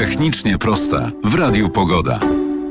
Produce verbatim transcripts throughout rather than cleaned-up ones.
Technicznie proste w Radiu Pogoda.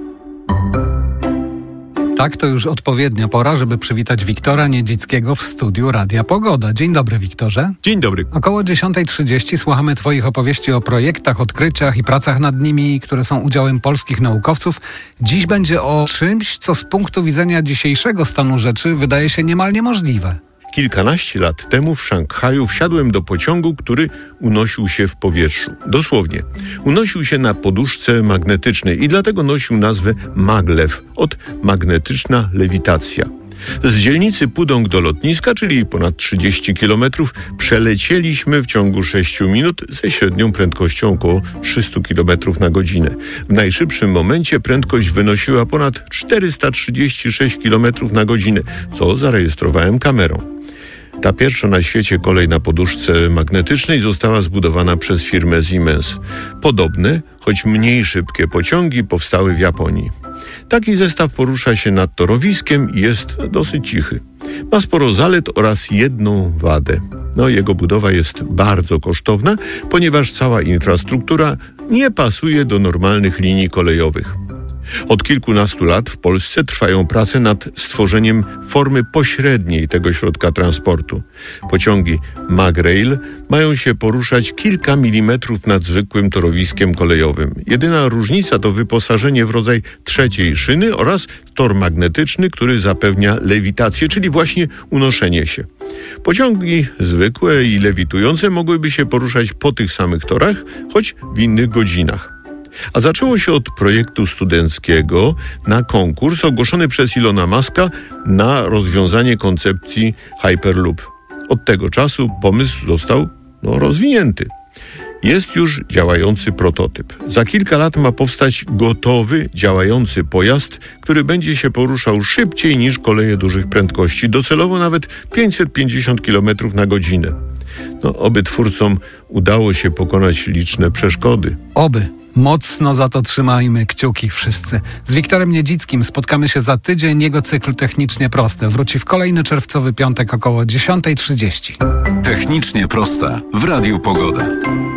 Tak, to już odpowiednia pora, żeby przywitać Wiktora Niedzickiego w studiu Radia Pogoda. Dzień dobry, Wiktorze. Dzień dobry. Około dziesiąta trzydzieści słuchamy Twoich opowieści o projektach, odkryciach i pracach nad nimi, które są udziałem polskich naukowców. Dziś będzie o czymś, co z punktu widzenia dzisiejszego stanu rzeczy wydaje się niemal niemożliwe. Kilkanaście lat temu w Szanghaju wsiadłem do pociągu, który unosił się w powietrzu. Dosłownie. Unosił się na poduszce magnetycznej i dlatego nosił nazwę maglev, od magnetyczna lewitacja. Z dzielnicy Pudong do lotniska, czyli ponad trzydzieści kilometrów, przelecieliśmy w ciągu sześciu minut ze średnią prędkością około trzysta kilometrów na godzinę. W najszybszym momencie prędkość wynosiła ponad czterysta trzydzieści sześć kilometrów na godzinę, co zarejestrowałem kamerą. Ta pierwsza na świecie kolej na poduszce magnetycznej została zbudowana przez firmę Siemens. Podobne, choć mniej szybkie pociągi powstały w Japonii. Taki zestaw porusza się nad torowiskiem i jest dosyć cichy. Ma sporo zalet oraz jedną wadę. No, jego budowa jest bardzo kosztowna, ponieważ cała infrastruktura nie pasuje do normalnych linii kolejowych. Od kilkunastu lat w Polsce trwają prace nad stworzeniem formy pośredniej tego środka transportu. Pociągi Magrail mają się poruszać kilka milimetrów nad zwykłym torowiskiem kolejowym. Jedyna różnica to wyposażenie w rodzaj trzeciej szyny oraz tor magnetyczny, który zapewnia lewitację, czyli właśnie unoszenie się. Pociągi zwykłe i lewitujące mogłyby się poruszać po tych samych torach, choć w innych godzinach. A zaczęło się od projektu studenckiego na konkurs ogłoszony przez Ilona Muska na rozwiązanie koncepcji Hyperloop. Od tego czasu pomysł został no, rozwinięty. Jest już działający prototyp. Za kilka lat ma powstać gotowy, działający pojazd, który będzie się poruszał szybciej niż koleje dużych prędkości, docelowo nawet pięćset pięćdziesiąt kilometrów na godzinę. No, oby twórcom udało się pokonać liczne przeszkody. Oby. Mocno za to trzymajmy kciuki wszyscy. Z Wiktorem Niedzickim spotkamy się za tydzień. Jego cykl Technicznie Proste wróci w kolejny czerwcowy piątek około dziesiąta trzydzieści. Technicznie proste w Radiu Pogoda.